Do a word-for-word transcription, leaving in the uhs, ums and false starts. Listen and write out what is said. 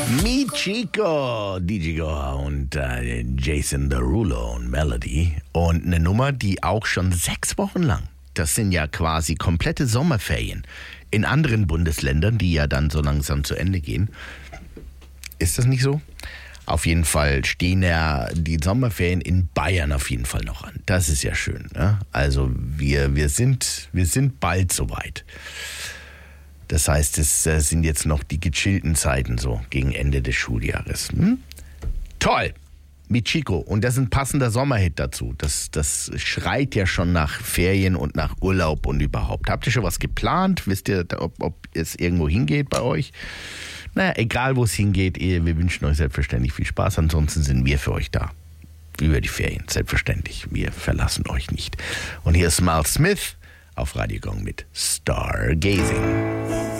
Michiko, D J Goa und äh, Jason Derulo und Melody. Und eine Nummer, die auch schon sechs Wochen lang, das sind ja quasi komplette Sommerferien in anderen Bundesländern, die ja dann so langsam zu Ende gehen. Ist das nicht so? Auf jeden Fall stehen ja die Sommerferien in Bayern auf jeden Fall noch an. Das ist ja schön. Ne? Also wir, wir, sind, wir sind bald soweit. Das heißt, es sind jetzt noch die gechillten Zeiten so gegen Ende des Schuljahres. Hm? Toll! Michiko. Und das ist ein passender Sommerhit dazu. Das, das schreit ja schon nach Ferien und nach Urlaub und überhaupt. Habt ihr schon was geplant? Wisst ihr, ob, ob es irgendwo hingeht bei euch? Naja, egal wo es hingeht, wir wünschen euch selbstverständlich viel Spaß. Ansonsten sind wir für euch da. Über die Ferien, selbstverständlich. Wir verlassen euch nicht. Und hier ist Miles Smith auf Radio Gong mit Stargazing.